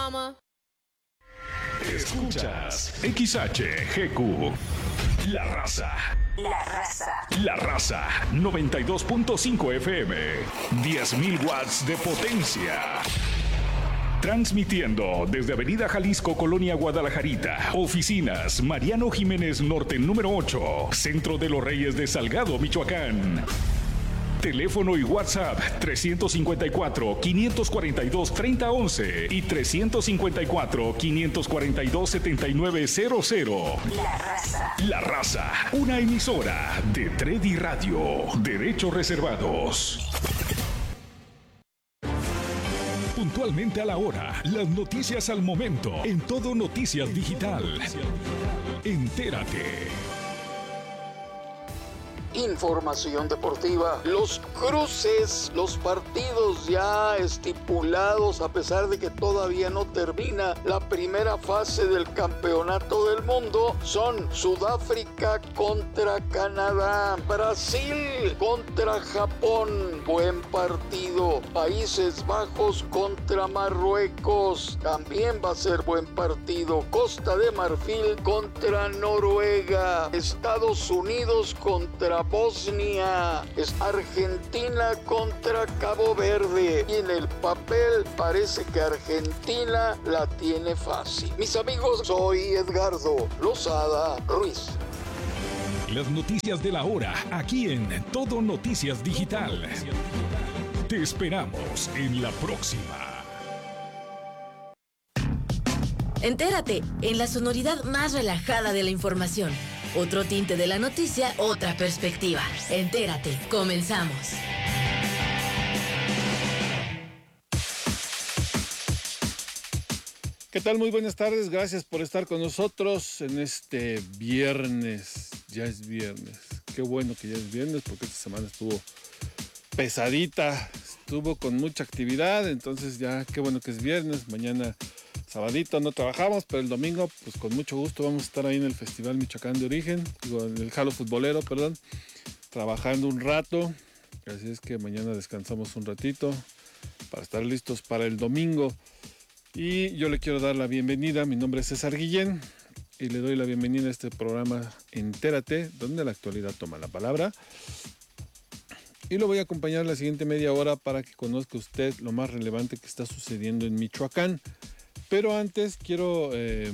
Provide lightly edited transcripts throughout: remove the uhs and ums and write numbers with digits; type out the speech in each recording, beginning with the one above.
mama. Escuchas XHGQ. La Raza. La Raza. La Raza 92.5 FM. 10.000 watts de potencia. Transmitiendo desde Avenida Jalisco, Colonia Guadalajarita. Oficinas Mariano Jiménez Norte número 8. Centro de los Reyes de Salgado, Michoacán. Teléfono y WhatsApp 354-542-3011 y 354-542-7900. La Raza. La Raza, una emisora de Tredi Radio. Derechos reservados. Puntualmente a la hora, las noticias al momento, en Todo Noticias Digital. Entérate. Información deportiva. Los cruces, los partidos ya estipulados, a pesar de que todavía no termina la primera fase del campeonato del mundo, son Sudáfrica contra Canadá, Brasil contra Japón, buen partido. Países Bajos contra Marruecos, también va a ser buen partido. Costa de Marfil contra Noruega, Estados Unidos contra Bosnia, es Argentina contra Cabo Verde, y en el papel parece que Argentina la tiene fácil. Mis amigos, soy Edgardo Lozada Ruiz. Las noticias de la hora, aquí en Todo Noticias Digital. Te esperamos en la próxima. Entérate en la sonoridad más relajada de la información. Otro tinte de la noticia, otra perspectiva. Entérate, comenzamos. ¿Qué tal? Muy buenas tardes, gracias por estar con nosotros en este viernes. Ya es viernes, qué bueno que ya es viernes porque esta semana estuvo pesadita, estuvo con mucha actividad, entonces ya qué bueno que es viernes. Mañana sabadito no trabajamos, pero el domingo, pues con mucho gusto vamos a estar ahí en el Festival Michoacán de Origen, en el Jalo Futbolero, trabajando un rato. Así es que mañana descansamos un ratito para estar listos para el domingo. Y yo le quiero dar la bienvenida, mi nombre es César Guillén, y le doy la bienvenida a este programa Entérate, donde la actualidad toma la palabra. Y lo voy a acompañar la siguiente media hora para que conozca usted lo más relevante que está sucediendo en Michoacán. Pero antes quiero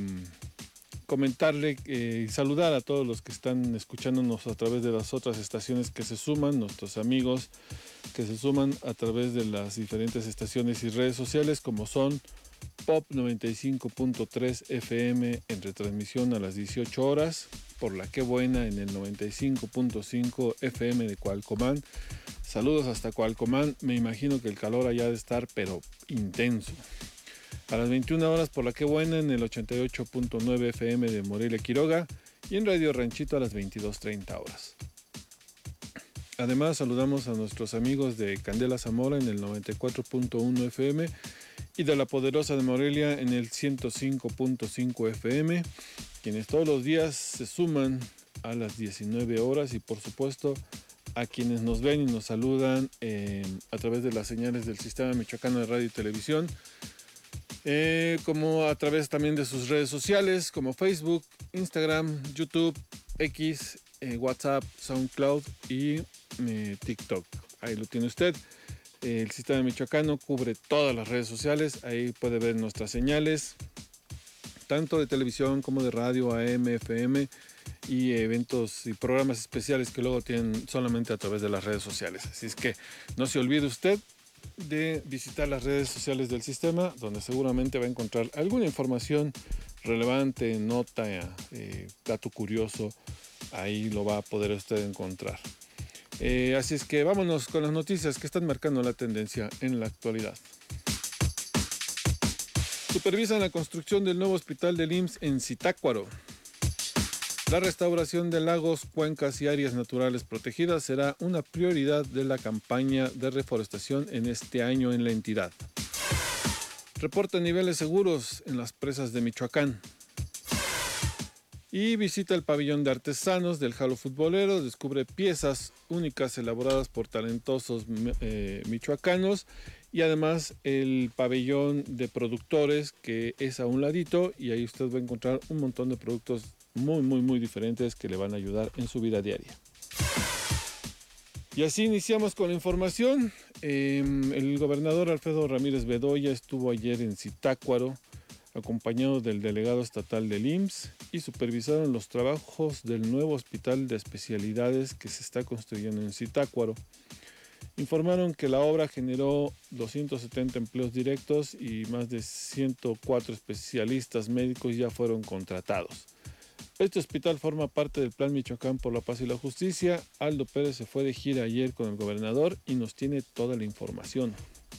comentarle y saludar a todos los que están escuchándonos a través de las otras estaciones que se suman, nuestros amigos que se suman a través de las diferentes estaciones y redes sociales, como son Pop 95.3 FM en retransmisión a las 18 horas, por La Qué Buena en el 95.5 FM de Cualcomán. Saludos hasta Cualcomán, me imagino que el calor allá ha de estar pero intenso. A las 21 horas por La Qué Buena en el 88.9 FM de Morelia, Quiroga, y en Radio Ranchito a las 22:30 horas. Además saludamos a nuestros amigos de Candela Zamora en el 94.1 FM y de La Poderosa de Morelia en el 105.5 FM, quienes todos los días se suman a las 19 horas, y por supuesto a quienes nos ven y nos saludan a través de las señales del Sistema Michoacano de Radio y Televisión, como a través también de sus redes sociales como Facebook, Instagram, YouTube, X, WhatsApp, SoundCloud y TikTok. Ahí lo tiene usted. El Sistema Michoacano cubre todas las redes sociales. Ahí puede ver nuestras señales, tanto de televisión como de radio, AM, FM, y eventos y programas especiales que luego tienen solamente a través de las redes sociales. Así es que no se olvide usted de visitar las redes sociales del sistema, donde seguramente va a encontrar alguna información relevante, nota, dato curioso. Ahí lo va a poder usted encontrar. Así es que vámonos con las noticias que están marcando la tendencia en la actualidad. Supervisan la construcción del nuevo hospital del IMSS en Zitácuaro. La restauración de lagos, cuencas y áreas naturales protegidas será una prioridad de la campaña de reforestación en este año en la entidad. Reportan niveles seguros en las presas de Michoacán. Y visita el pabellón de artesanos del Jalo Futbolero, descubre piezas únicas elaboradas por talentosos michoacanos y además el pabellón de productores que es a un ladito y ahí usted va a encontrar un montón de productos muy diferentes que le van a ayudar en su vida diaria. Y así iniciamos con la información. El gobernador Alfredo Ramírez Bedoya estuvo ayer en Zitácuaro, acompañado del delegado estatal del IMSS, y supervisaron los trabajos del nuevo hospital de especialidades que se está construyendo en Zitácuaro. Informaron que la obra generó 270 empleos directos y más de 104 especialistas médicos ya fueron contratados. Este hospital forma parte del Plan Michoacán por la Paz y la Justicia. Aldo Pérez se fue de gira ayer con el gobernador y nos tiene toda la información.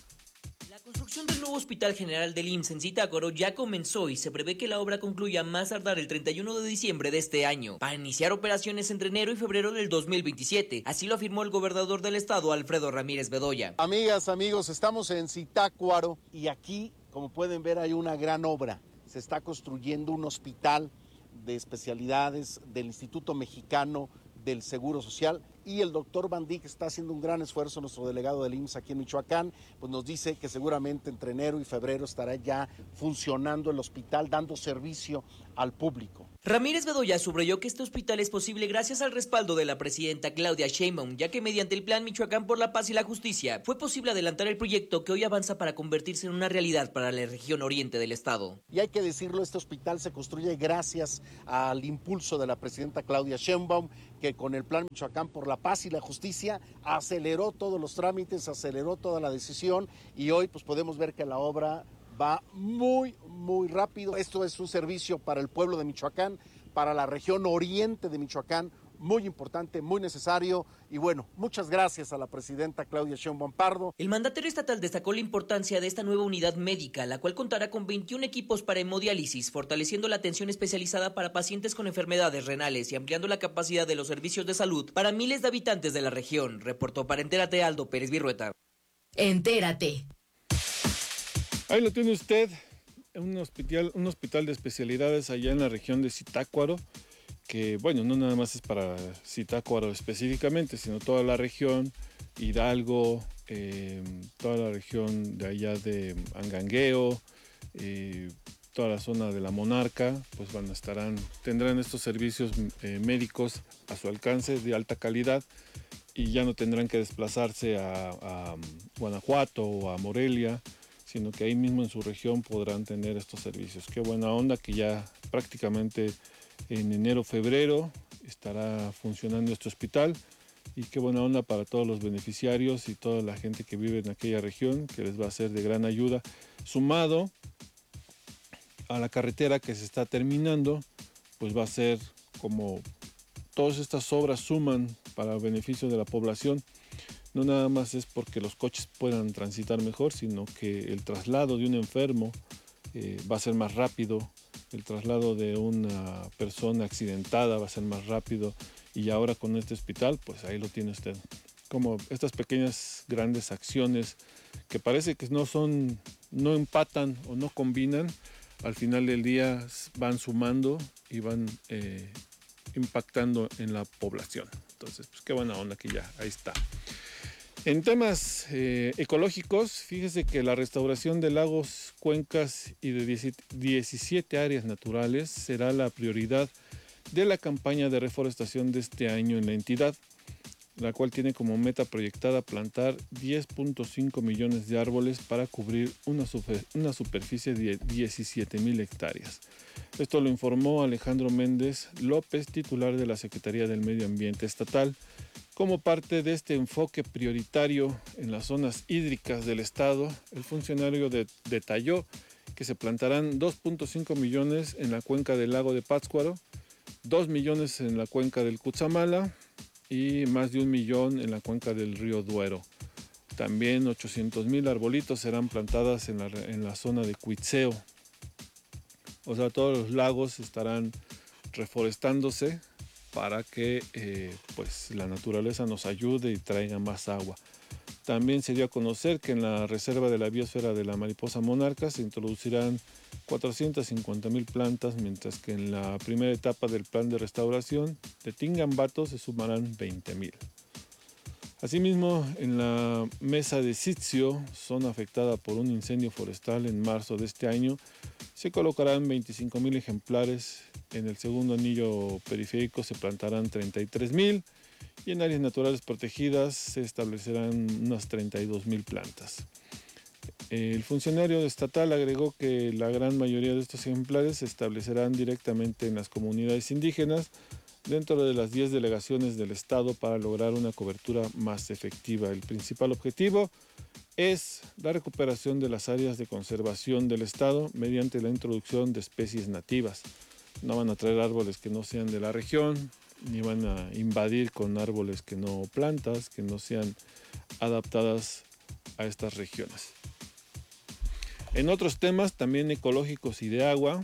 La construcción del nuevo Hospital General del IMSS en Zitácuaro ya comenzó y se prevé que la obra concluya más tardar el 31 de diciembre de este año, para iniciar operaciones entre enero y febrero del 2027. Así lo afirmó el gobernador del estado, Alfredo Ramírez Bedoya. Amigas, amigos, estamos en Zitácuaro y aquí, como pueden ver, hay una gran obra. Se está construyendo un hospital de especialidades del Instituto Mexicano del Seguro Social y el doctor Van Dijk está haciendo un gran esfuerzo, nuestro delegado del IMSS aquí en Michoacán, pues nos dice que seguramente entre enero y febrero estará ya funcionando el hospital, dando servicio al público. Ramírez Bedoya subrayó que este hospital es posible gracias al respaldo de la presidenta Claudia Sheinbaum, ya que mediante el Plan Michoacán por la Paz y la Justicia fue posible adelantar el proyecto que hoy avanza para convertirse en una realidad para la región oriente del estado. Y hay que decirlo, este hospital se construye gracias al impulso de la presidenta Claudia Sheinbaum, que con el Plan Michoacán por la Paz y la Justicia aceleró todos los trámites, aceleró toda la decisión y hoy pues podemos ver que la obra va muy rápido. Esto es un servicio para el pueblo de Michoacán, para la región oriente de Michoacán, muy importante, muy necesario y bueno, muchas gracias a la presidenta Claudia Sheinbaum Pardo. El mandatario estatal destacó la importancia de esta nueva unidad médica, la cual contará con 21 equipos para hemodiálisis, fortaleciendo la atención especializada para pacientes con enfermedades renales y ampliando la capacidad de los servicios de salud para miles de habitantes de la región. Reportó para Entérate Aldo Pérez Virrueta. Entérate. Ahí lo tiene usted, un hospital de especialidades allá en la región de Zitácuaro, que bueno, no nada más es para Zitácuaro específicamente, sino toda la región, Hidalgo, toda la región de allá de Angangueo, toda la zona de la Monarca, pues tendrán estos servicios médicos a su alcance de alta calidad y ya no tendrán que desplazarse a Guanajuato o a Morelia, sino que ahí mismo en su región podrán tener estos servicios. Qué buena onda que ya prácticamente en enero, febrero estará funcionando este hospital y qué buena onda para todos los beneficiarios y toda la gente que vive en aquella región, que les va a ser de gran ayuda, sumado a la carretera que se está terminando, pues va a ser como todas estas obras suman para el beneficio de la población. No nada más es porque los coches puedan transitar mejor, sino que el traslado de un enfermo va a ser más rápido, el traslado de una persona accidentada va a ser más rápido y ahora con este hospital, pues ahí lo tiene usted. Como estas pequeñas grandes acciones que parece que no empatan o no combinan, al final del día van sumando y van impactando en la población. Entonces, pues qué buena onda que ya ahí está. En temas ecológicos, fíjese que la restauración de lagos, cuencas y de 17 áreas naturales será la prioridad de la campaña de reforestación de este año en la entidad, la cual tiene como meta proyectada plantar 10.5 millones de árboles para cubrir una superficie de 17,000 hectáreas. Esto lo informó Alejandro Méndez López, titular de la Secretaría del Medio Ambiente Estatal. Como parte de este enfoque prioritario en las zonas hídricas del estado, el funcionario detalló que se plantarán 2.5 millones en la cuenca del lago de Pátzcuaro, 2 millones en la cuenca del Cutzamala y más de 1 millón en la cuenca del río Duero. También 800,000 arbolitos serán plantadas en la zona de Cuitzeo. O sea, todos los lagos estarán reforestándose para que pues la naturaleza nos ayude y traiga más agua. También se dio a conocer que en la reserva de la biosfera de la mariposa monarca se introducirán 450,000 plantas, mientras que en la primera etapa del plan de restauración de Tingambato se sumarán 20,000. Asimismo, en la mesa de Sitio, zona afectada por un incendio forestal en marzo de este año, se colocarán 25,000 ejemplares. En el segundo anillo periférico se plantarán 33,000 y en áreas naturales protegidas se establecerán unas 32,000 plantas. El funcionario estatal agregó que la gran mayoría de estos ejemplares se establecerán directamente en las comunidades indígenas dentro de las 10 delegaciones del Estado para lograr una cobertura más efectiva. El principal objetivo es la recuperación de las áreas de conservación del Estado mediante la introducción de especies nativas. No van a traer árboles que no sean de la región, ni van a invadir con árboles que no plantas, que no sean adaptadas a estas regiones. En otros temas también ecológicos y de agua,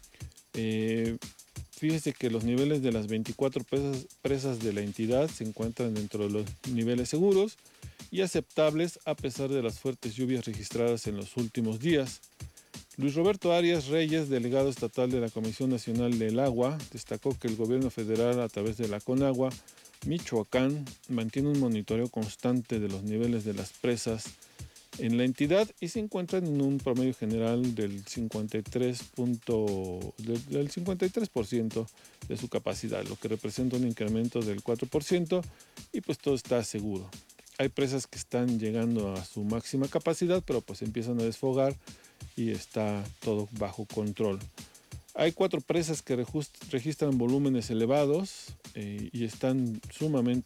fíjese que los niveles de las 24 presas de la entidad se encuentran dentro de los niveles seguros y aceptables a pesar de las fuertes lluvias registradas en los últimos días. Luis Roberto Arias Reyes, delegado estatal de la Comisión Nacional del Agua, destacó que el gobierno federal, a través de la Conagua, Michoacán, mantiene un monitoreo constante de los niveles de las presas en la entidad y se encuentran en un promedio general del 53% de su capacidad, lo que representa un incremento del 4% y pues todo está seguro. Hay presas que están llegando a su máxima capacidad, pero pues empiezan a desfogar y está todo bajo control. Hay 4 presas que registran volúmenes elevados y están sumamente